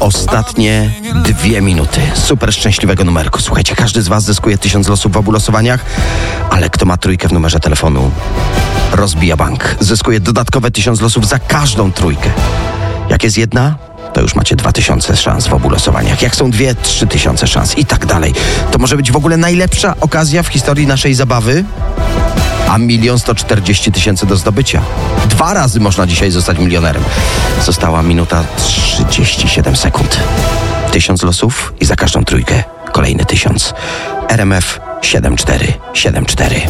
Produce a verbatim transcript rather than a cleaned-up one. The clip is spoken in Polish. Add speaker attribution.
Speaker 1: Ostatnie dwie minuty super szczęśliwego numerku. Słuchajcie, każdy z was zyskuje tysiąc losów w obu losowaniach, ale kto ma trójkę w numerze telefonu, rozbija bank. Zyskuje dodatkowe tysiąc losów za każdą trójkę. Jak jest jedna, to już macie dwa tysiące szans w obu losowaniach. Jak są dwie, trzy tysiące szans i tak dalej. To może być w ogóle najlepsza okazja w historii naszej zabawy, a milion sto czterdzieści tysięcy do zdobycia. Dwa razy można dzisiaj zostać milionerem. Została minuta trzydzieści siedem sekund. Tysiąc losów i za każdą trójkę kolejny tysiąc. R M F siedem cztery siedem cztery.